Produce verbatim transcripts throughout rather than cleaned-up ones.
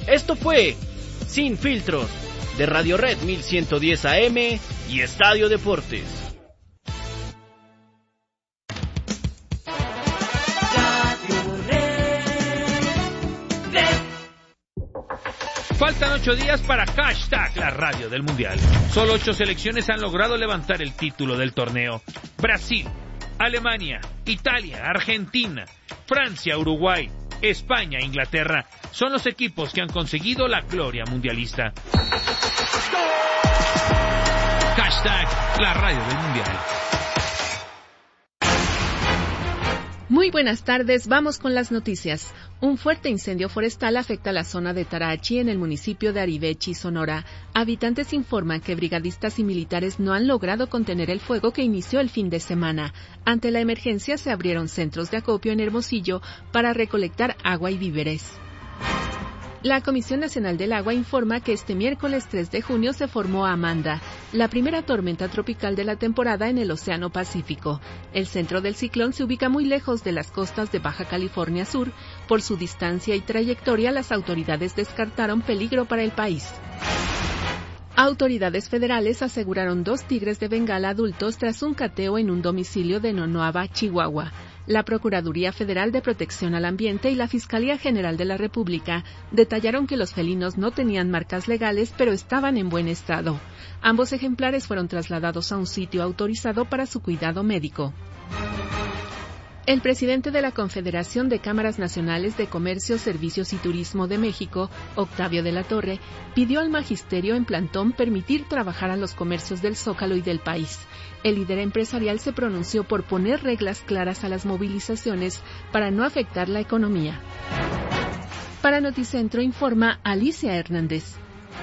Esto fue Sin Filtros, de Radio Red mil ciento diez A M y Estadio Deportes. Faltan ocho días para hashtag la radio del Mundial. Solo ocho selecciones han logrado levantar el título del torneo. Brasil, Alemania, Italia, Argentina, Francia, Uruguay, España e Inglaterra son los equipos que han conseguido la gloria mundialista. Hashtag la radio del Mundial. Muy buenas tardes, vamos con las noticias. Un fuerte incendio forestal afecta la zona de Tarachi en el municipio de Arivechi, Sonora. Habitantes informan que brigadistas y militares no han logrado contener el fuego que inició el fin de semana. Ante la emergencia se abrieron centros de acopio en Hermosillo para recolectar agua y víveres. La Comisión Nacional del Agua informa que este miércoles tres de junio se formó Amanda, la primera tormenta tropical de la temporada en el Océano Pacífico. El centro del ciclón se ubica muy lejos de las costas de Baja California Sur. Por su distancia y trayectoria, las autoridades descartaron peligro para el país. Autoridades federales aseguraron dos tigres de Bengala adultos tras un cateo en un domicilio de Nonoaba, Chihuahua. La Procuraduría Federal de Protección al Ambiente y la Fiscalía General de la República detallaron que los felinos no tenían marcas legales, pero estaban en buen estado. Ambos ejemplares fueron trasladados a un sitio autorizado para su cuidado médico. El presidente de la Confederación de Cámaras Nacionales de Comercio, Servicios y Turismo de México, Octavio de la Torre, pidió al magisterio en plantón permitir trabajar a los comercios del Zócalo y del país. El líder empresarial se pronunció por poner reglas claras a las movilizaciones para no afectar la economía. Para Noticentro informa Alicia Hernández.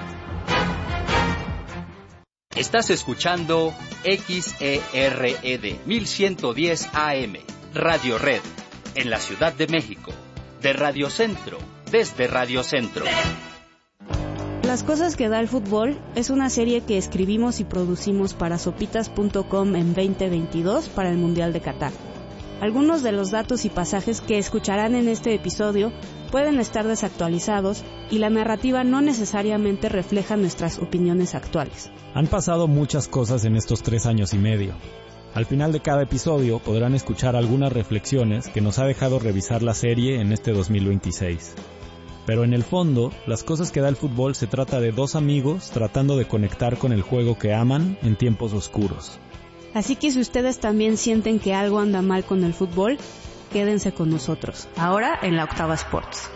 Estás escuchando X E R E D mil ciento diez A M. Radio Red, en la Ciudad de México, de Radio Centro, desde Radio Centro. Las cosas que da el fútbol es una serie que escribimos y producimos para sopitas punto com en veinte veintidós para el Mundial de Qatar. Algunos de los datos y pasajes que escucharán en este episodio pueden estar desactualizados y la narrativa no necesariamente refleja nuestras opiniones actuales. Han pasado muchas cosas en estos tres años y medio. Al final de cada episodio podrán escuchar algunas reflexiones que nos ha dejado revisar la serie en este dos mil veintiséis. Pero en el fondo, Las cosas que da el fútbol se trata de dos amigos tratando de conectar con el juego que aman en tiempos oscuros. Así que si ustedes también sienten que algo anda mal con el fútbol, quédense con nosotros, ahora en la Octava Sports.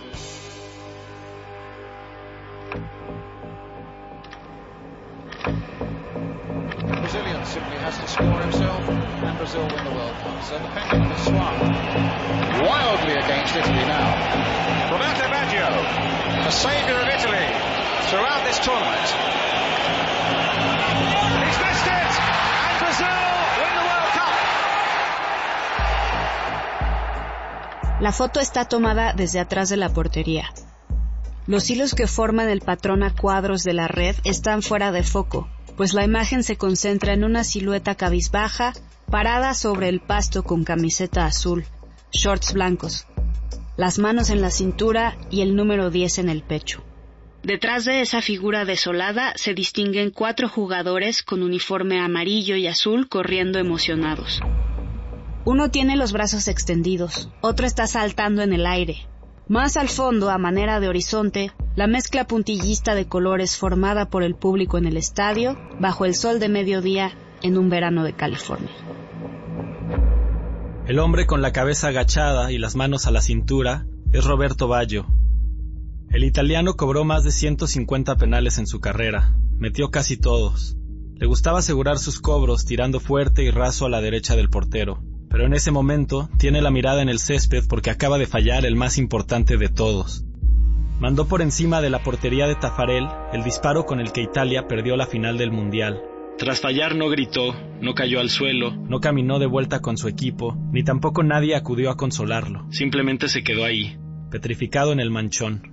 Brazilian simply has to score himself and Brazil win the World Cup. So the pendulum has swung wildly against Italy now. Roberto Baggio, the saviour of Italy throughout this tournament. He's missed it and Brazil win the World Cup. La foto está tomada desde atrás de la portería. Los hilos que forman el patrón a cuadros de la red están fuera de foco, pues la imagen se concentra en una silueta cabizbaja, parada sobre el pasto con camiseta azul, shorts blancos, las manos en la cintura y el número diez en el pecho. Detrás de esa figura desolada se distinguen cuatro jugadores con uniforme amarillo y azul corriendo emocionados. Uno tiene los brazos extendidos, otro está saltando en el aire. Más al fondo, a manera de horizonte, la mezcla puntillista de colores formada por el público en el estadio, bajo el sol de mediodía, en un verano de California. El hombre con la cabeza agachada y las manos a la cintura es Roberto Baggio. El italiano cobró más de ciento cincuenta penales en su carrera, metió casi todos. Le gustaba asegurar sus cobros tirando fuerte y raso a la derecha del portero. Pero en ese momento tiene la mirada en el césped porque acaba de fallar el más importante de todos. Mandó por encima de la portería de Taffarel el disparo con el que Italia perdió la final del Mundial. Tras fallar no gritó, no cayó al suelo, no caminó de vuelta con su equipo, ni tampoco nadie acudió a consolarlo. Simplemente se quedó ahí, petrificado en el manchón.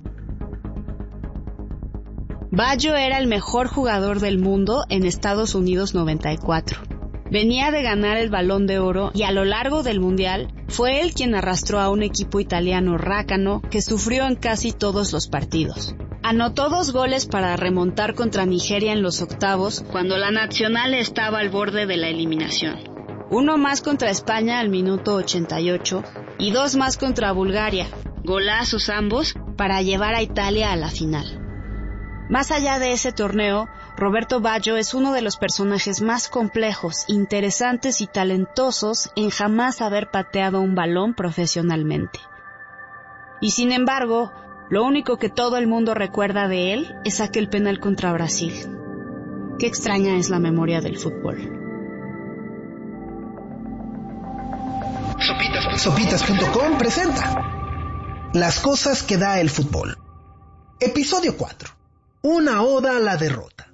Baggio era el mejor jugador del mundo en Estados Unidos noventa y cuatro. Venía de ganar el Balón de Oro y a lo largo del Mundial fue él quien arrastró a un equipo italiano rácano que sufrió en casi todos los partidos. Anotó dos goles para remontar contra Nigeria en los octavos, cuando la nacional estaba al borde de la eliminación. Uno más contra España al minuto ochenta y ocho y dos más contra Bulgaria, golazos ambos, para llevar a Italia a la final. Más allá de ese torneo, Roberto Baggio es uno de los personajes más complejos, interesantes y talentosos en jamás haber pateado un balón profesionalmente. Y sin embargo, lo único que todo el mundo recuerda de él es aquel penal contra Brasil. Qué extraña es la memoria del fútbol. Sopitas punto com presenta Las cosas que da el fútbol. Episodio cuatro. Una oda a la derrota.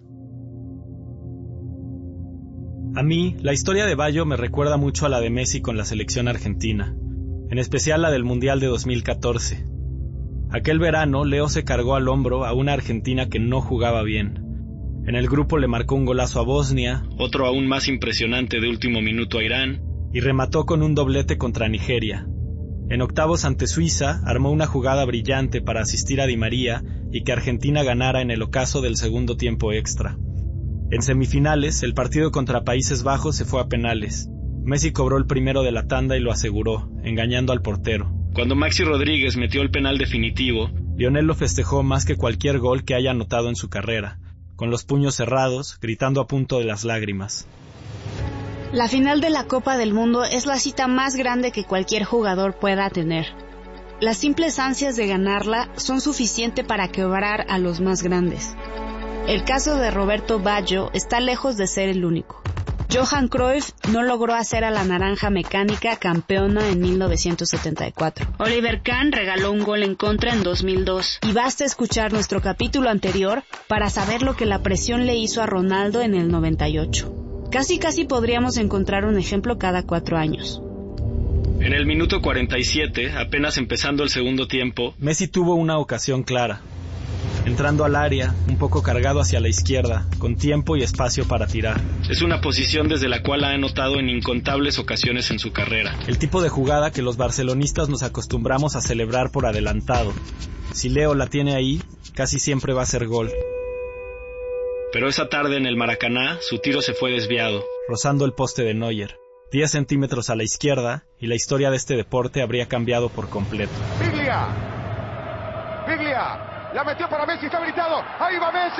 A mí, la historia de Baggio me recuerda mucho a la de Messi con la selección argentina, en especial la del Mundial de dos mil catorce. Aquel verano, Leo se cargó al hombro a una Argentina que no jugaba bien. En el grupo le marcó un golazo a Bosnia, otro aún más impresionante de último minuto a Irán, y remató con un doblete contra Nigeria. En octavos ante Suiza, armó una jugada brillante para asistir a Di María y que Argentina ganara en el ocaso del segundo tiempo extra. En semifinales, el partido contra Países Bajos se fue a penales. Messi cobró el primero de la tanda y lo aseguró, engañando al portero. Cuando Maxi Rodríguez metió el penal definitivo, Lionel lo festejó más que cualquier gol que haya anotado en su carrera, con los puños cerrados, gritando a punto de las lágrimas. La final de la Copa del Mundo es la cita más grande que cualquier jugador pueda tener. Las simples ansias de ganarla son suficientes para quebrar a los más grandes. El caso de Roberto Baggio está lejos de ser el único. Johan Cruyff no logró hacer a la naranja mecánica campeona en mil novecientos setenta y cuatro. Oliver Kahn regaló un gol en contra en dos mil dos. Y basta escuchar nuestro capítulo anterior para saber lo que la presión le hizo a Ronaldo en el noventa y ocho. Casi casi podríamos encontrar un ejemplo cada cuatro años. En el minuto cuarenta y siete, apenas empezando el segundo tiempo, Messi tuvo una ocasión clara. Entrando al área, un poco cargado hacia la izquierda, con tiempo y espacio para tirar. Es una posición desde la cual ha anotado en incontables ocasiones en su carrera. El tipo de jugada que los barcelonistas nos acostumbramos a celebrar por adelantado. Si Leo la tiene ahí, casi siempre va a ser gol. Pero esa tarde en el Maracaná, su tiro se fue desviado, rozando el poste de Neuer. diez centímetros a la izquierda, y la historia de este deporte habría cambiado por completo. Biglia. Biglia. La metió para Messi, está habilitado. ¡Ahí va Messi!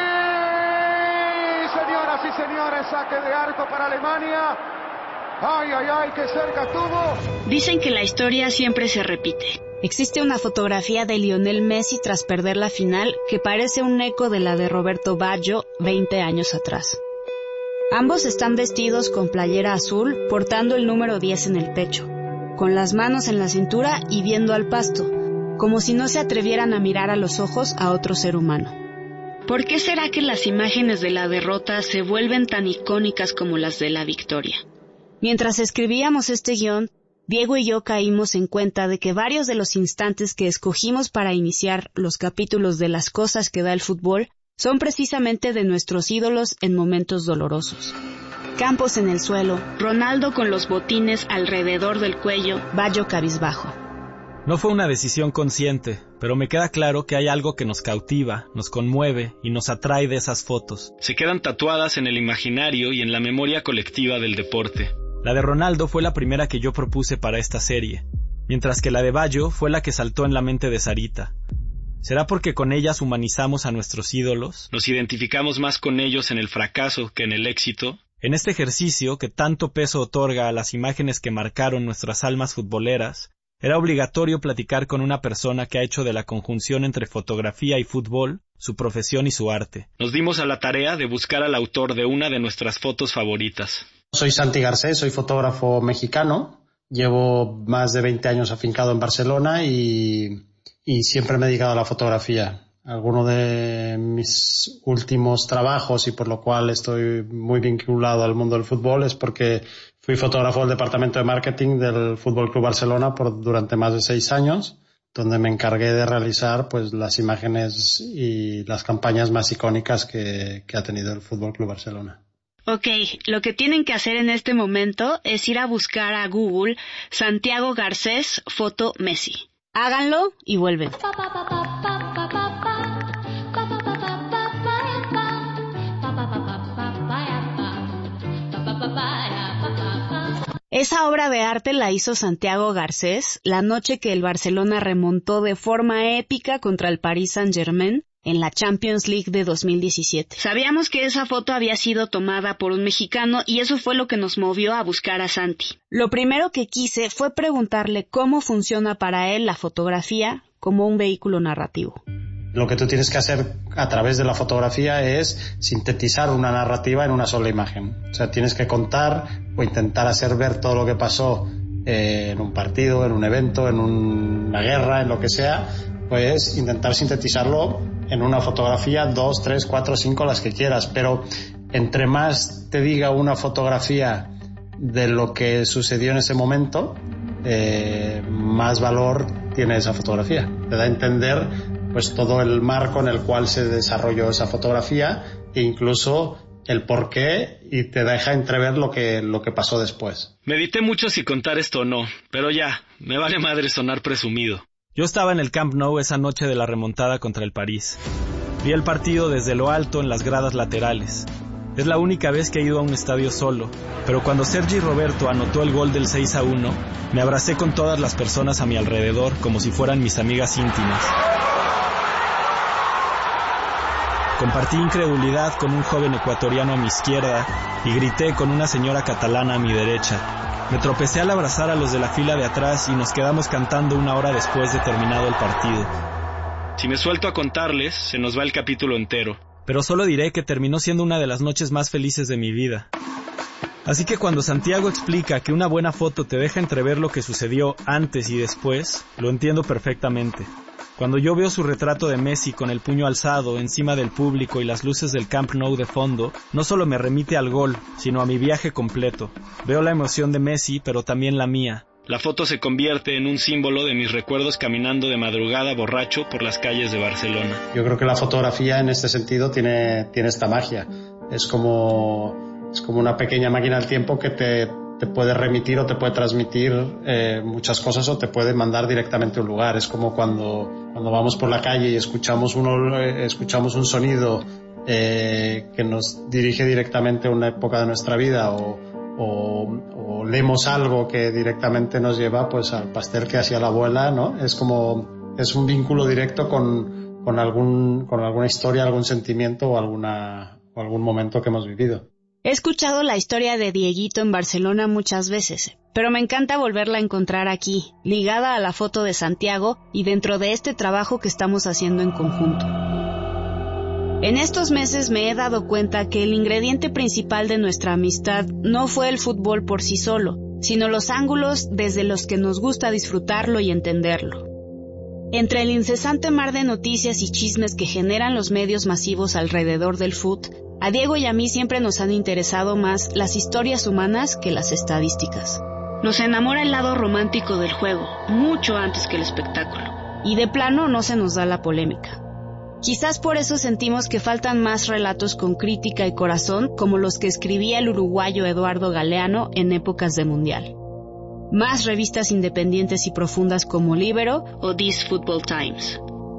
Señoras y señores, saque de arco para Alemania. ¡Ay, ay, ay, qué cerca estuvo! Dicen que la historia siempre se repite. Existe una fotografía de Lionel Messi tras perder la final que parece un eco de la de Roberto Baggio veinte años atrás. Ambos están vestidos con playera azul, portando el número diez en el pecho, con las manos en la cintura y viendo al pasto, como si no se atrevieran a mirar a los ojos a otro ser humano. ¿Por qué será que las imágenes de la derrota se vuelven tan icónicas como las de la victoria? Mientras escribíamos este guión, Diego y yo caímos en cuenta de que varios de los instantes que escogimos para iniciar los capítulos de las cosas que da el fútbol son precisamente de nuestros ídolos en momentos dolorosos. Campos en el suelo, Ronaldo con los botines alrededor del cuello, Baggio cabizbajo. No fue una decisión consciente, pero me queda claro que hay algo que nos cautiva, nos conmueve y nos atrae de esas fotos. Se quedan tatuadas en el imaginario y en la memoria colectiva del deporte. La de Ronaldo fue la primera que yo propuse para esta serie, mientras que la de Baggio fue la que saltó en la mente de Sarita. ¿Será porque con ellas humanizamos a nuestros ídolos? ¿Nos identificamos más con ellos en el fracaso que en el éxito? En este ejercicio, que tanto peso otorga a las imágenes que marcaron nuestras almas futboleras, era obligatorio platicar con una persona que ha hecho de la conjunción entre fotografía y fútbol su profesión y su arte. Nos dimos a la tarea de buscar al autor de una de nuestras fotos favoritas. Soy Santi Garcés, soy fotógrafo mexicano. Llevo más de veinte años afincado en Barcelona y, y siempre me he dedicado a la fotografía. Alguno de mis últimos trabajos, y por lo cual estoy muy vinculado al mundo del fútbol, es porque fui fotógrafo del departamento de marketing del Fútbol Club Barcelona por durante más de seis años, donde me encargué de realizar pues las imágenes y las campañas más icónicas que, que ha tenido el Fútbol Club Barcelona. Ok, lo que tienen que hacer en este momento es ir a buscar a Google Santiago Garcés foto Messi. Háganlo y vuelven. Esa obra de arte la hizo Santiago Garcés la noche que el Barcelona remontó de forma épica contra el Paris Saint-Germain en la Champions League de dos mil diecisiete. Sabíamos que esa foto había sido tomada por un mexicano y eso fue lo que nos movió a buscar a Santi. Lo primero que quise fue preguntarle cómo funciona para él la fotografía como un vehículo narrativo. Lo que tú tienes que hacer a través de la fotografía es sintetizar una narrativa en una sola imagen. O sea, tienes que contar o intentar hacer ver todo lo que pasó eh, en un partido, en un evento, en un, una guerra, en lo que sea, pues intentar sintetizarlo en una fotografía, dos, tres, cuatro, cinco, las que quieras. Pero entre más te diga una fotografía de lo que sucedió en ese momento, eh, más valor tiene esa fotografía. Te da a entender pues todo el marco en el cual se desarrolló esa fotografía e incluso el porqué, y te deja entrever lo que, lo que pasó después. Medité mucho si contar esto o no, pero ya, me vale madre sonar presumido. Yo estaba en el Camp Nou esa noche de la remontada contra el París. Vi el partido desde lo alto en las gradas laterales. Es la única vez que he ido a un estadio solo, pero cuando Sergi Roberto anotó el gol del seis a uno, me abracé con todas las personas a mi alrededor como si fueran mis amigas íntimas. Compartí incredulidad con un joven ecuatoriano a mi izquierda y grité con una señora catalana a mi derecha. Me tropecé al abrazar a los de la fila de atrás y nos quedamos cantando una hora después de terminado el partido. Si me suelto a contarles, se nos va el capítulo entero. Pero solo diré que terminó siendo una de las noches más felices de mi vida. Así que cuando Santiago explica que una buena foto te deja entrever lo que sucedió antes y después, lo entiendo perfectamente. Cuando yo veo su retrato de Messi con el puño alzado encima del público y las luces del Camp Nou de fondo, no solo me remite al gol, sino a mi viaje completo. Veo la emoción de Messi, pero también la mía. La foto se convierte en un símbolo de mis recuerdos caminando de madrugada borracho por las calles de Barcelona. Yo creo que la fotografía en este sentido tiene, tiene esta magia. Es como, es como una pequeña máquina del tiempo que te, te puede remitir o te puede transmitir eh, muchas cosas o te puede mandar directamente a un lugar. Es como cuando, cuando vamos por la calle y escuchamos, uno, eh, escuchamos un sonido eh, que nos dirige directamente a una época de nuestra vida o O, o leemos algo que directamente nos lleva pues al pastel que hacía la abuela, ¿no? Es como, es un vínculo directo con, con algún, con alguna historia, algún sentimiento o alguna, o algún momento que hemos vivido. He escuchado la historia de Dieguito en Barcelona muchas veces, pero me encanta volverla a encontrar aquí, ligada a la foto de Santiago y dentro de este trabajo que estamos haciendo en conjunto. En estos meses me he dado cuenta que el ingrediente principal de nuestra amistad no fue el fútbol por sí solo, sino los ángulos desde los que nos gusta disfrutarlo y entenderlo. Entre el incesante mar de noticias y chismes que generan los medios masivos alrededor del fut, a Diego y a mí siempre nos han interesado más las historias humanas que las estadísticas. Nos enamora el lado romántico del juego, mucho antes que el espectáculo, y de plano no se nos da la polémica. Quizás por eso sentimos que faltan más relatos con crítica y corazón como los que escribía el uruguayo Eduardo Galeano en épocas de Mundial. Más revistas independientes y profundas como Libero o This Football Times.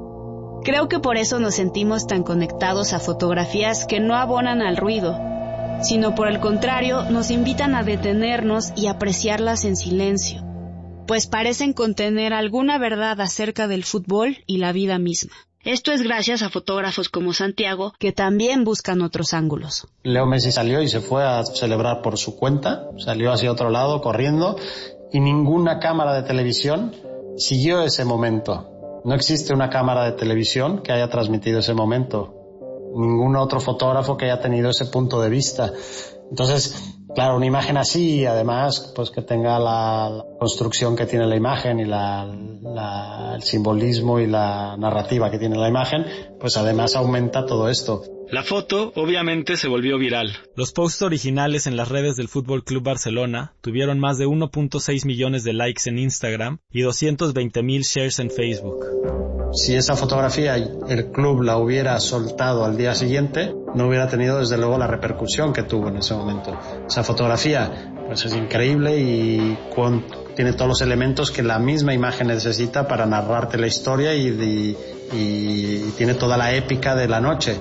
Creo que por eso nos sentimos tan conectados a fotografías que no abonan al ruido, sino por el contrario nos invitan a detenernos y apreciarlas en silencio, pues parecen contener alguna verdad acerca del fútbol y la vida misma. Esto es gracias a fotógrafos como Santiago, que también buscan otros ángulos. Leo Messi salió y se fue a celebrar por su cuenta, salió hacia otro lado corriendo, y ninguna cámara de televisión siguió ese momento. No existe una cámara de televisión que haya transmitido ese momento. Ningún otro fotógrafo que haya tenido ese punto de vista. Entonces, claro, una imagen así, además, pues que tenga la, la construcción que tiene la imagen y la, la, el simbolismo y la narrativa que tiene la imagen, pues además aumenta todo esto. La foto, obviamente, se volvió viral. Los posts originales en las redes del Fútbol Club Barcelona tuvieron más de uno punto seis millones de likes en Instagram y doscientos veinte mil shares en Facebook. Si esa fotografía el club la hubiera soltado al día siguiente, no hubiera tenido desde luego la repercusión que tuvo en ese momento. Esa fotografía pues es increíble y con, tiene todos los elementos que la misma imagen necesita para narrarte la historia y, y, y tiene toda la épica de la noche.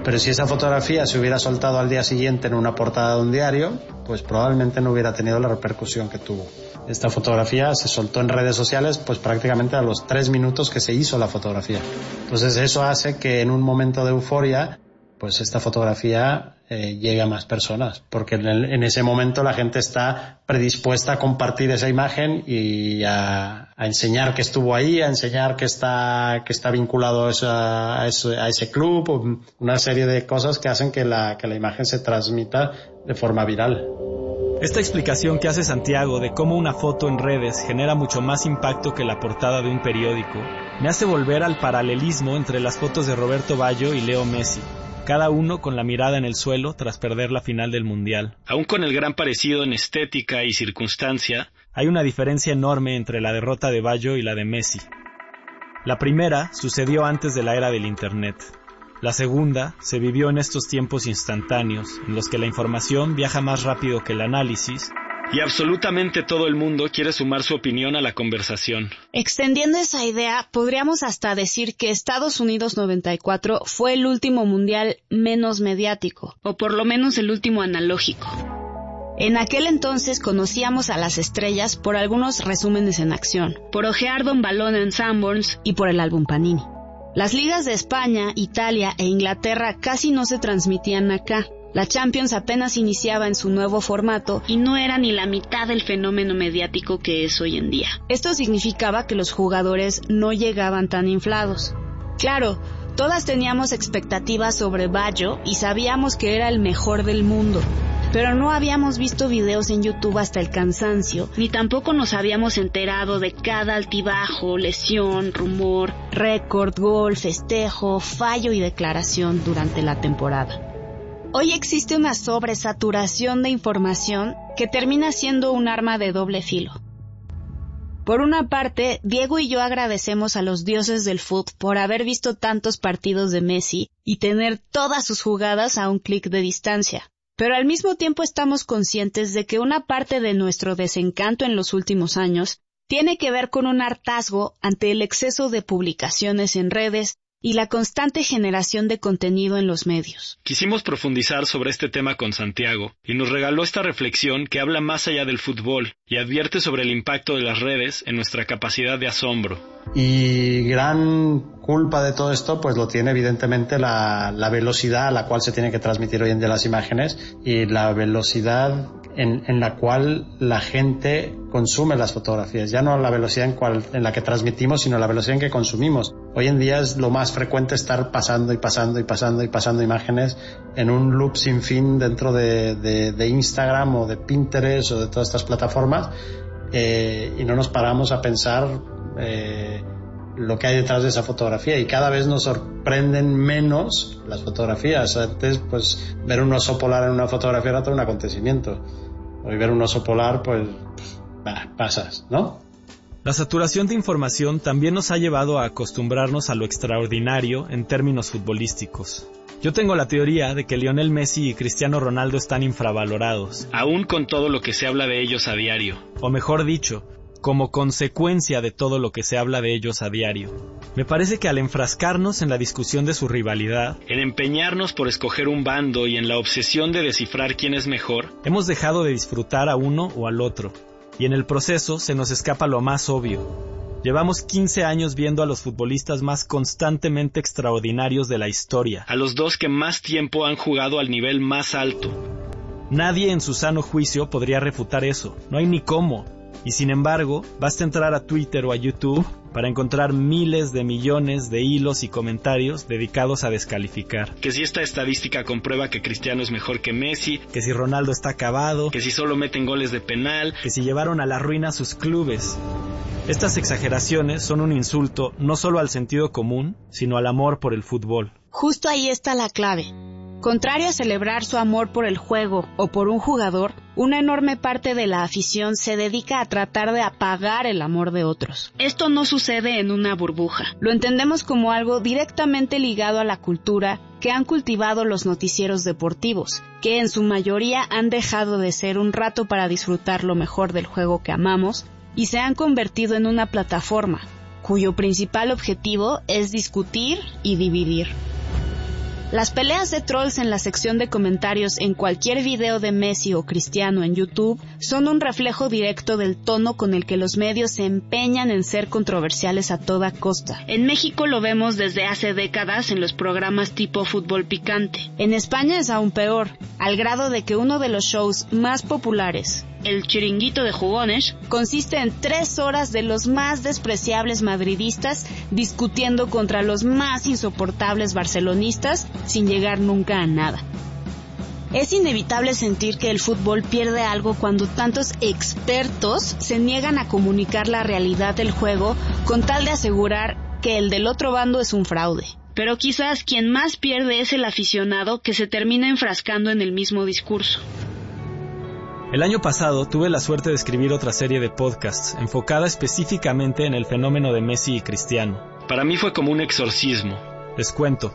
Pero si esa fotografía se hubiera soltado al día siguiente en una portada de un diario, pues probablemente no hubiera tenido la repercusión que tuvo. Esta fotografía se soltó en redes sociales pues prácticamente a los tres minutos que se hizo la fotografía. Entonces eso hace que en un momento de euforia pues esta fotografía eh, llegue a más personas, porque en, el, en ese momento la gente está predispuesta a compartir esa imagen y a, a enseñar que estuvo ahí, a enseñar que está que está vinculado a, esa, a, ese, a ese club, una serie de cosas que hacen que la, que la imagen se transmita de forma viral. Esta explicación que hace Santiago de cómo una foto en redes genera mucho más impacto que la portada de un periódico, me hace volver al paralelismo entre las fotos de Roberto Baggio y Leo Messi, cada uno con la mirada en el suelo tras perder la final del Mundial. Aún con el gran parecido en estética y circunstancia, hay una diferencia enorme entre la derrota de Baggio y la de Messi. La primera sucedió antes de la era del Internet. La segunda se vivió en estos tiempos instantáneos, en los que la información viaja más rápido que el análisis, y absolutamente todo el mundo quiere sumar su opinión a la conversación. Extendiendo esa idea, podríamos hasta decir que Estados Unidos noventa y cuatro fue el último mundial menos mediático, o por lo menos el último analógico. En aquel entonces conocíamos a las estrellas por algunos resúmenes en acción, por ojear Don Balón en Sanborns y por el álbum Panini. Las ligas de España, Italia e Inglaterra casi no se transmitían acá. La Champions apenas iniciaba en su nuevo formato y no era ni la mitad del fenómeno mediático que es hoy en día. Esto significaba que los jugadores no llegaban tan inflados. Claro, todas teníamos expectativas sobre Baggio y sabíamos que era el mejor del mundo, pero no habíamos visto videos en YouTube hasta el cansancio, ni tampoco nos habíamos enterado de cada altibajo, lesión, rumor, récord, gol, festejo, fallo y declaración durante la temporada. Hoy existe una sobresaturación de información que termina siendo un arma de doble filo. Por una parte, Diego y yo agradecemos a los dioses del fútbol por haber visto tantos partidos de Messi y tener todas sus jugadas a un clic de distancia. Pero al mismo tiempo estamos conscientes de que una parte de nuestro desencanto en los últimos años tiene que ver con un hartazgo ante el exceso de publicaciones en redes y la constante generación de contenido en los medios. Quisimos profundizar sobre este tema con Santiago y nos regaló esta reflexión que habla más allá del fútbol y advierte sobre el impacto de las redes en nuestra capacidad de asombro. Y gran culpa de todo esto pues lo tiene evidentemente la, la velocidad a la cual se tienen que transmitir hoy en día las imágenes y la velocidad en, en la cual la gente consume las fotografías, ya no la velocidad en, cual, en la que transmitimos, sino la velocidad en que consumimos. Hoy en día es lo más frecuente estar pasando y pasando y pasando y pasando imágenes en un loop sin fin dentro de, de, de Instagram o de Pinterest o de todas estas plataformas eh, y no nos paramos a pensar eh, lo que hay detrás de esa fotografía y cada vez nos sorprenden menos las fotografías. Antes pues ver un oso polar en una fotografía era todo un acontecimiento. Hoy ver un oso polar pues bah, pasas, ¿no? La saturación de información también nos ha llevado a acostumbrarnos a lo extraordinario en términos futbolísticos. Yo tengo la teoría de que Lionel Messi y Cristiano Ronaldo están infravalorados. Aún con todo lo que se habla de ellos a diario. O mejor dicho, como consecuencia de todo lo que se habla de ellos a diario. Me parece que al enfrascarnos en la discusión de su rivalidad, en empeñarnos por escoger un bando y en la obsesión de descifrar quién es mejor, hemos dejado de disfrutar a uno o al otro. Y en el proceso se nos escapa lo más obvio. Llevamos quince años viendo a los futbolistas más constantemente extraordinarios de la historia. A los dos que más tiempo han jugado al nivel más alto. Nadie en su sano juicio podría refutar eso. No hay ni cómo. Y sin embargo, basta entrar a Twitter o a YouTube para encontrar miles de millones de hilos y comentarios dedicados a descalificar. Que si esta estadística comprueba que Cristiano es mejor que Messi, que si Ronaldo está acabado, que si solo meten goles de penal, que si llevaron a la ruina a sus clubes. Estas exageraciones son un insulto no solo al sentido común, sino al amor por el fútbol. Justo ahí está la clave. Contrario a celebrar su amor por el juego o por un jugador, una enorme parte de la afición se dedica a tratar de apagar el amor de otros. Esto no sucede en una burbuja. Lo entendemos como algo directamente ligado a la cultura que han cultivado los noticieros deportivos, que en su mayoría han dejado de ser un rato para disfrutar lo mejor del juego que amamos y se han convertido en una plataforma, cuyo principal objetivo es discutir y dividir. Las peleas de trolls en la sección de comentarios en cualquier video de Messi o Cristiano en YouTube son un reflejo directo del tono con el que los medios se empeñan en ser controversiales a toda costa. En México lo vemos desde hace décadas en los programas tipo Fútbol Picante. En España es aún peor, al grado de que uno de los shows más populares, El Chiringuito de Jugones, consiste en tres horas de los más despreciables madridistas discutiendo contra los más insoportables barcelonistas sin llegar nunca a nada. Es inevitable sentir que el fútbol pierde algo cuando tantos expertos se niegan a comunicar la realidad del juego con tal de asegurar que el del otro bando es un fraude. Pero quizás quien más pierde es el aficionado que se termina enfrascando en el mismo discurso. El año pasado tuve la suerte de escribir otra serie de podcasts enfocada específicamente en el fenómeno de Messi y Cristiano. Para mí fue como un exorcismo. Les cuento.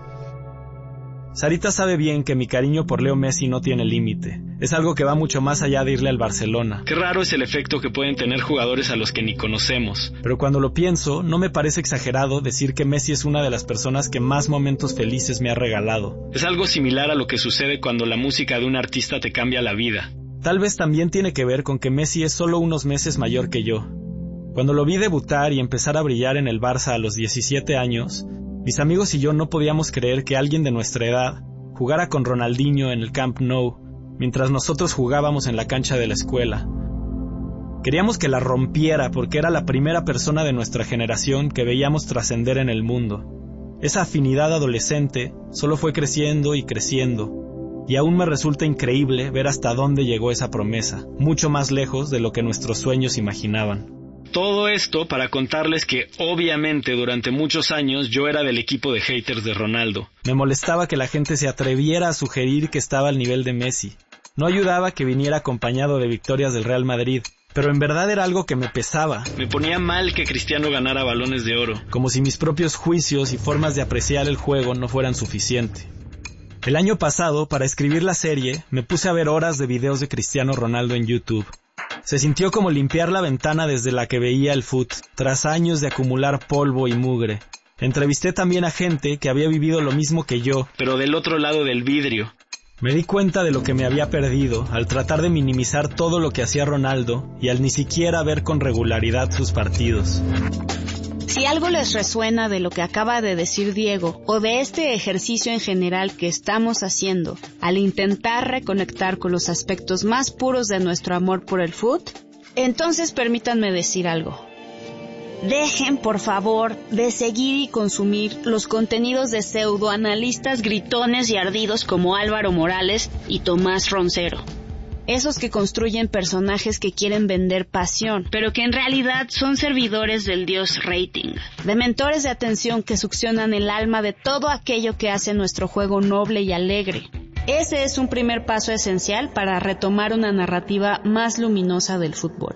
Sarita sabe bien que mi cariño por Leo Messi no tiene límite. Es algo que va mucho más allá de irle al Barcelona. Qué raro es el efecto que pueden tener jugadores a los que ni conocemos. Pero cuando lo pienso, no me parece exagerado decir que Messi es una de las personas que más momentos felices me ha regalado. Es algo similar a lo que sucede cuando la música de un artista te cambia la vida. Tal vez también tiene que ver con que Messi es solo unos meses mayor que yo. Cuando lo vi debutar y empezar a brillar en el Barça a los diecisiete años, mis amigos y yo no podíamos creer que alguien de nuestra edad jugara con Ronaldinho en el Camp Nou, mientras nosotros jugábamos en la cancha de la escuela. Queríamos que la rompiera porque era la primera persona de nuestra generación que veíamos trascender en el mundo. Esa afinidad adolescente solo fue creciendo y creciendo, y aún me resulta increíble ver hasta dónde llegó esa promesa, mucho más lejos de lo que nuestros sueños imaginaban. Todo esto para contarles que, obviamente, durante muchos años yo era del equipo de haters de Ronaldo. Me molestaba que la gente se atreviera a sugerir que estaba al nivel de Messi. No ayudaba que viniera acompañado de victorias del Real Madrid, pero en verdad era algo que me pesaba. Me ponía mal que Cristiano ganara balones de oro. Como si mis propios juicios y formas de apreciar el juego no fueran suficiente. El año pasado, para escribir la serie, me puse a ver horas de videos de Cristiano Ronaldo en YouTube. Se sintió como limpiar la ventana desde la que veía el fut, tras años de acumular polvo y mugre. Entrevisté también a gente que había vivido lo mismo que yo, pero del otro lado del vidrio. Me di cuenta de lo que me había perdido al tratar de minimizar todo lo que hacía Ronaldo y al ni siquiera ver con regularidad sus partidos. Si algo les resuena de lo que acaba de decir Diego o de este ejercicio en general que estamos haciendo al intentar reconectar con los aspectos más puros de nuestro amor por el fut, entonces permítanme decir algo. Dejen, por favor, de seguir y consumir los contenidos de pseudoanalistas gritones y ardidos como Álvaro Morales y Tomás Roncero. Esos que construyen personajes que quieren vender pasión, pero que en realidad son servidores del dios rating. Dementores de atención que succionan el alma de todo aquello que hace nuestro juego noble y alegre. Ese es un primer paso esencial para retomar una narrativa más luminosa del fútbol.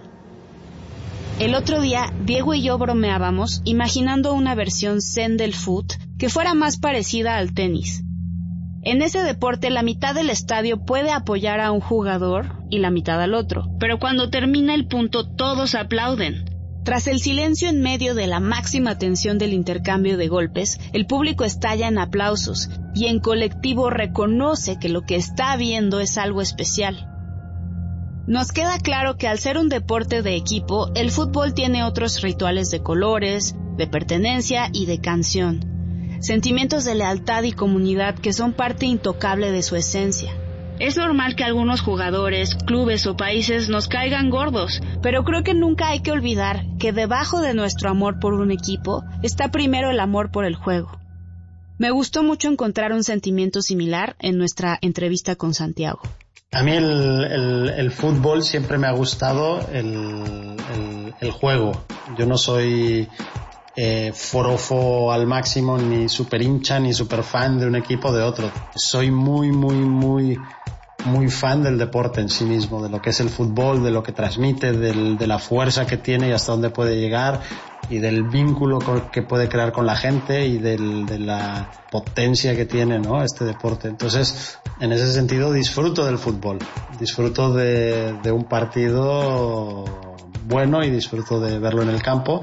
El otro día, Diego y yo bromeábamos imaginando una versión zen del fut que fuera más parecida al tenis. En ese deporte, la mitad del estadio puede apoyar a un jugador y la mitad al otro. Pero cuando termina el punto, todos aplauden. Tras el silencio en medio de la máxima tensión del intercambio de golpes, el público estalla en aplausos y en colectivo reconoce que lo que está viendo es algo especial. Nos queda claro que al ser un deporte de equipo, el fútbol tiene otros rituales de colores, de pertenencia y de canción. Sentimientos de lealtad y comunidad que son parte intocable de su esencia. Es normal que algunos jugadores, clubes o países nos caigan gordos, pero creo que nunca hay que olvidar que debajo de nuestro amor por un equipo está primero el amor por el juego. Me gustó mucho encontrar un sentimiento similar en nuestra entrevista con Santiago. A mí el, el, el fútbol siempre me ha gustado el, el, el juego. Yo no soy eh, forofo al máximo, ni super hincha, ni super fan de un equipo o de otro. Soy muy, muy, muy, muy fan del deporte en sí mismo, de lo que es el fútbol, de lo que transmite, del, de la fuerza que tiene y hasta dónde puede llegar, y del vínculo que puede crear con la gente y del, de la potencia que tiene, ¿no?, este deporte. Entonces, en ese sentido disfruto del fútbol, disfruto de, de un partido bueno y disfruto de verlo en el campo,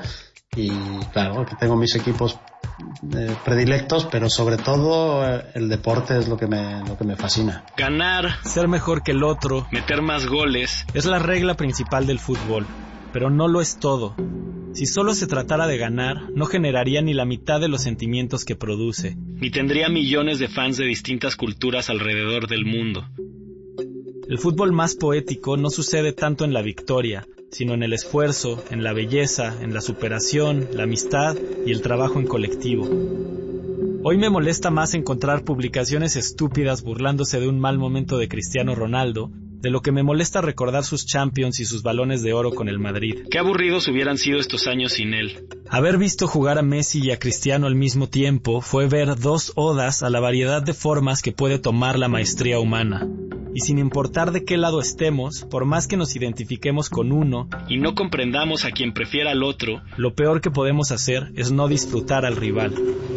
y claro, que tengo mis equipos eh, predilectos, pero sobre todo eh, el deporte es lo que me lo que me fascina. Ganar, ser mejor que el otro, meter más goles, es la regla principal del fútbol, pero no lo es todo. Si solo se tratara de ganar, no generaría ni la mitad de los sentimientos que produce. Ni tendría millones de fans de distintas culturas alrededor del mundo. El fútbol más poético no sucede tanto en la victoria, sino en el esfuerzo, en la belleza, en la superación, la amistad y el trabajo en colectivo. Hoy me molesta más encontrar publicaciones estúpidas burlándose de un mal momento de Cristiano Ronaldo, de lo que me molesta recordar sus Champions y sus balones de oro con el Madrid. Qué aburridos hubieran sido estos años sin él. Haber visto jugar a Messi y a Cristiano al mismo tiempo fue ver dos odas a la variedad de formas que puede tomar la maestría humana. Y sin importar de qué lado estemos, por más que nos identifiquemos con uno y no comprendamos a quien prefiera al otro, lo peor que podemos hacer es no disfrutar al rival.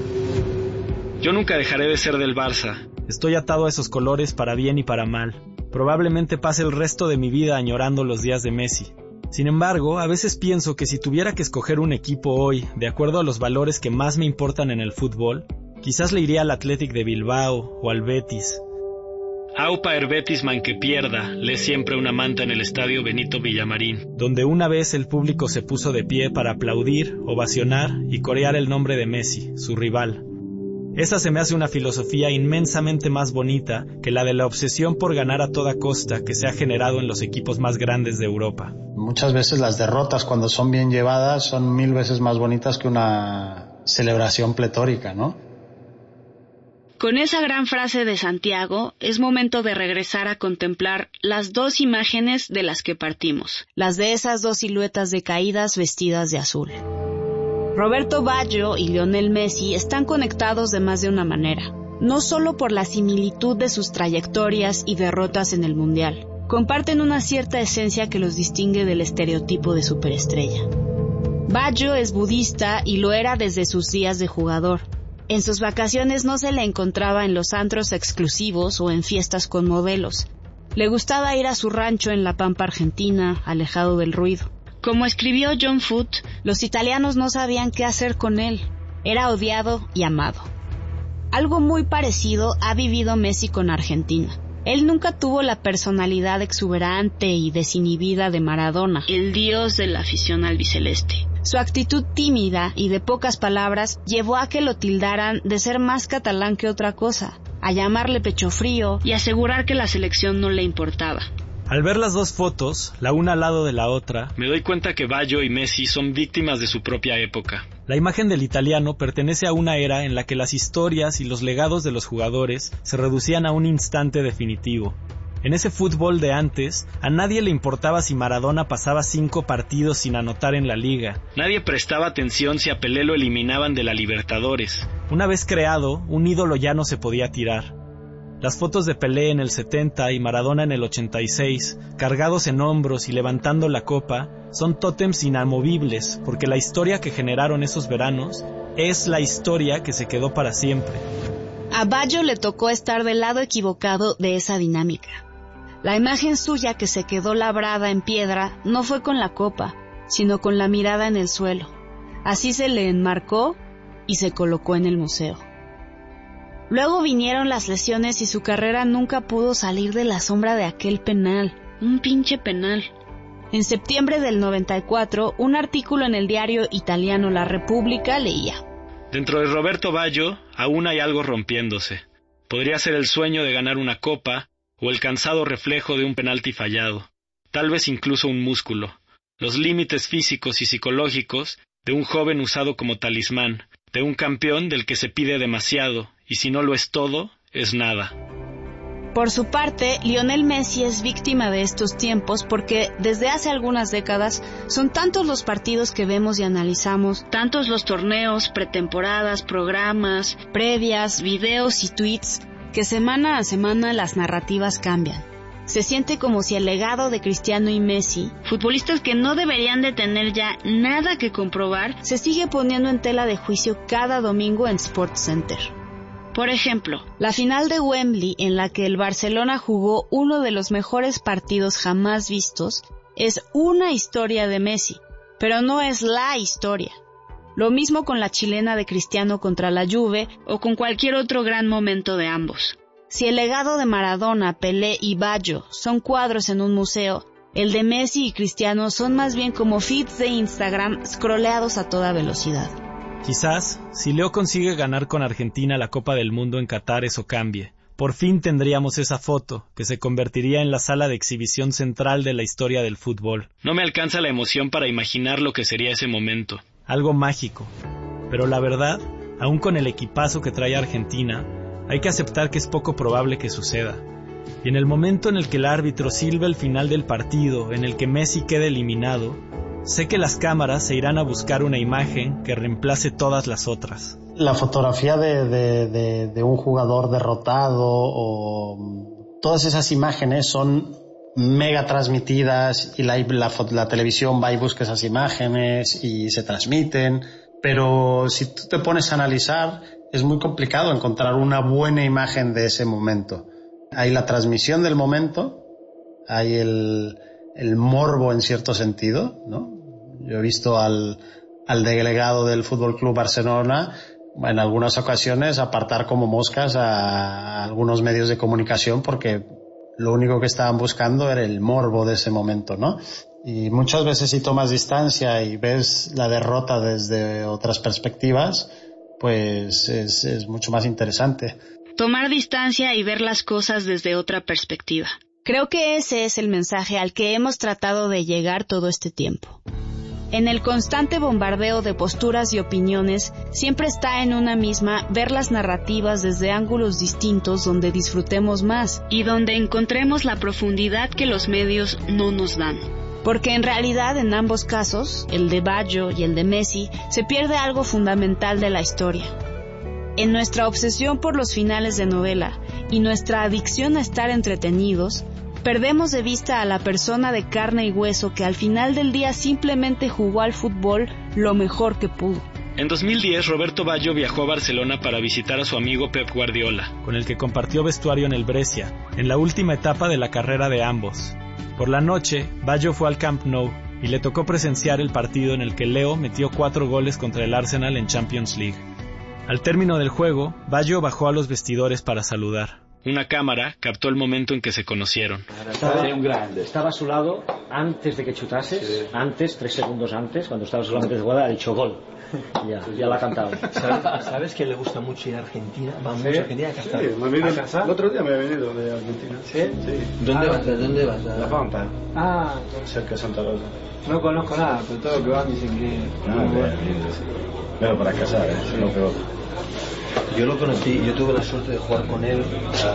Yo nunca dejaré de ser del Barça. Estoy atado a esos colores para bien y para mal. Probablemente pase el resto de mi vida añorando los días de Messi. Sin embargo, a veces pienso que si tuviera que escoger un equipo hoy, de acuerdo a los valores que más me importan en el fútbol, quizás le iría al Athletic de Bilbao o al Betis. Aupa er Betis man que pierda, lee siempre una manta en el estadio Benito Villamarín, donde una vez el público se puso de pie para aplaudir, ovacionar y corear el nombre de Messi, su rival. Esa se me hace una filosofía inmensamente más bonita que la de la obsesión por ganar a toda costa que se ha generado en los equipos más grandes de Europa. Muchas veces las derrotas, cuando son bien llevadas, son mil veces más bonitas que una celebración pletórica, ¿no? Con esa gran frase de Santiago, es momento de regresar a contemplar las dos imágenes de las que partimos. Las de esas dos siluetas decaídas vestidas de azul. Roberto Baggio y Lionel Messi están conectados de más de una manera, no solo por la similitud de sus trayectorias y derrotas en el Mundial. Comparten una cierta esencia que los distingue del estereotipo de superestrella. Baggio es budista y lo era desde sus días de jugador. En sus vacaciones no se le encontraba en los antros exclusivos o en fiestas con modelos. Le gustaba ir a su rancho en la pampa argentina, alejado del ruido. Como escribió John Foote, los italianos no sabían qué hacer con él. Era odiado y amado. Algo muy parecido ha vivido Messi con Argentina. Él nunca tuvo la personalidad exuberante y desinhibida de Maradona, el dios de la afición albiceleste. Su actitud tímida y de pocas palabras llevó a que lo tildaran de ser más catalán que otra cosa, a llamarle pecho frío y asegurar que la selección no le importaba. Al ver las dos fotos, la una al lado de la otra, me doy cuenta que Baggio y Messi son víctimas de su propia época. La imagen del italiano pertenece a una era en la que las historias y los legados de los jugadores se reducían a un instante definitivo. En ese fútbol de antes, a nadie le importaba si Maradona pasaba cinco partidos sin anotar en la liga. Nadie prestaba atención si a Pelé lo eliminaban de la Libertadores. Una vez creado, un ídolo ya no se podía tirar. Las fotos de Pelé en el setenta y Maradona en el ochenta y seis, cargados en hombros y levantando la copa, son tótems inamovibles, porque la historia que generaron esos veranos es la historia que se quedó para siempre. A Baggio le tocó estar del lado equivocado de esa dinámica. La imagen suya que se quedó labrada en piedra no fue con la copa, sino con la mirada en el suelo. Así se le enmarcó y se colocó en el museo. Luego vinieron las lesiones y su carrera nunca pudo salir de la sombra de aquel penal. Un pinche penal. En septiembre del noventa y cuatro, un artículo en el diario italiano La Repubblica leía: dentro de Roberto Baggio aún hay algo rompiéndose. Podría ser el sueño de ganar una copa o el cansado reflejo de un penalti fallado. Tal vez incluso un músculo. Los límites físicos y psicológicos de un joven usado como talismán, de un campeón del que se pide demasiado, y si no lo es todo, es nada. Por su parte, Lionel Messi es víctima de estos tiempos porque desde hace algunas décadas son tantos los partidos que vemos y analizamos, tantos los torneos, pretemporadas, programas, previas, videos y tweets, que semana a semana las narrativas cambian. Se siente como si el legado de Cristiano y Messi, futbolistas que no deberían de tener ya nada que comprobar, se sigue poniendo en tela de juicio cada domingo en SportsCenter. Por ejemplo, la final de Wembley, en la que el Barcelona jugó uno de los mejores partidos jamás vistos, es una historia de Messi, pero no es la historia. Lo mismo con la chilena de Cristiano contra la Juve o con cualquier otro gran momento de ambos. Si el legado de Maradona, Pelé y Baggio son cuadros en un museo, el de Messi y Cristiano son más bien como feeds de Instagram scrolleados a toda velocidad. Quizás, si Leo consigue ganar con Argentina la Copa del Mundo en Qatar, eso cambie. Por fin tendríamos esa foto, que se convertiría en la sala de exhibición central de la historia del fútbol. No me alcanza la emoción para imaginar lo que sería ese momento. Algo mágico. Pero la verdad, aún con el equipazo que trae Argentina, hay que aceptar que es poco probable que suceda. Y en el momento en el que el árbitro silba el final del partido, en el que Messi quede eliminado, sé que las cámaras se irán a buscar una imagen que reemplace todas las otras. La fotografía de, de, de, de un jugador derrotado o todas esas imágenes son mega transmitidas y la, la, la televisión va y busca esas imágenes y se transmiten, pero si tú te pones a analizar es muy complicado encontrar una buena imagen de ese momento. Hay la transmisión del momento, hay el, el morbo en cierto sentido, ¿no? Yo he visto al, al delegado del Fútbol Club Barcelona en algunas ocasiones apartar como moscas a algunos medios de comunicación porque lo único que estaban buscando era el morbo de ese momento, ¿no? Y muchas veces si tomas distancia y ves la derrota desde otras perspectivas, pues es, es mucho más interesante. Tomar distancia y ver las cosas desde otra perspectiva. Creo que ese es el mensaje al que hemos tratado de llegar todo este tiempo. En el constante bombardeo de posturas y opiniones, siempre está en una misma ver las narrativas desde ángulos distintos donde disfrutemos más. Y donde encontremos la profundidad que los medios no nos dan. Porque en realidad en ambos casos, el de Baggio y el de Messi, se pierde algo fundamental de la historia. En nuestra obsesión por los finales de novela y nuestra adicción a estar entretenidos, perdemos de vista a la persona de carne y hueso que al final del día simplemente jugó al fútbol lo mejor que pudo. En dos mil diez, Roberto Baggio viajó a Barcelona para visitar a su amigo Pep Guardiola, con el que compartió vestuario en el Brescia, en la última etapa de la carrera de ambos. Por la noche, Baggio fue al Camp Nou y le tocó presenciar el partido en el que Leo metió cuatro goles contra el Arsenal en Champions League. Al término del juego, Baggio bajó a los vestidores para saludar. Una cámara captó el momento en que se conocieron. Estaba, estaba a su lado antes de que chutases, sí. antes, tres segundos antes, cuando estaba solamente de jugada, ha dicho gol. Ya, ya la ha cantado. ¿Sabes, ¿Sabes que le gusta mucho ir a Argentina? Va mucho a Argentina a casar. Sí, me vine a casar. El otro día me he venido de Argentina. ¿Sí? Sí. ¿Dónde ah, vas? ¿De dónde vas? La Pampa. Ah, cerca de Santa Rosa. No conozco nada, pero todo lo que van dicen que... Ah, muy bueno. Pero para casar, ¿eh? Sí. Lo peor. Yo lo conocí, yo tuve la suerte de jugar con él.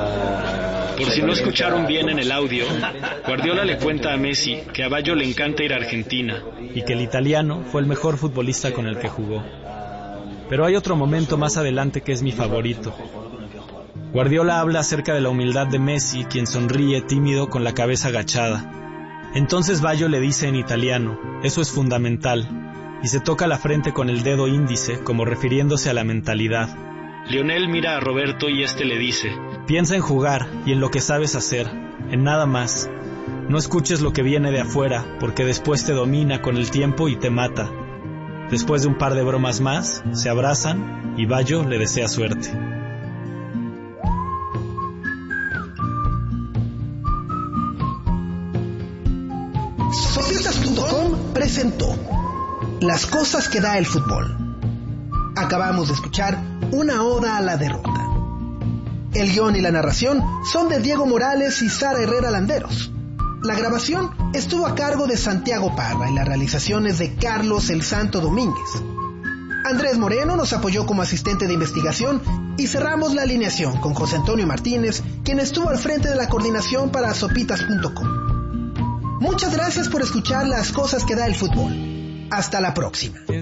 Uh, Por si no escucharon bien en el audio, Guardiola le cuenta a Messi que a Baggio le encanta ir a Argentina. Y que el italiano fue el mejor futbolista con el que jugó. Pero hay otro momento más adelante que es mi favorito. Guardiola habla acerca de la humildad de Messi, quien sonríe tímido con la cabeza agachada. Entonces Baggio le dice en italiano, eso es fundamental, y se toca la frente con el dedo índice como refiriéndose a la mentalidad. Lionel mira a Roberto y este le dice: piensa en jugar y en lo que sabes hacer, en nada más. No escuches lo que viene de afuera, porque después te domina con el tiempo y te mata. Después de un par de bromas más, se abrazan y Baggio le desea suerte. Sopitas punto com presentó Las cosas que da el fútbol. Acabamos de escuchar una oda a la derrota. El guión y la narración son de Diego Morales y Sara Herrera Landeros. La grabación estuvo a cargo de Santiago Parra y las realizaciones de Carlos El Santo Domínguez. Andrés Moreno nos apoyó como asistente de investigación y cerramos la alineación con José Antonio Martínez, quien estuvo al frente de la coordinación para sopitas punto com. Muchas gracias por escuchar Las cosas que da el fútbol. Hasta la próxima.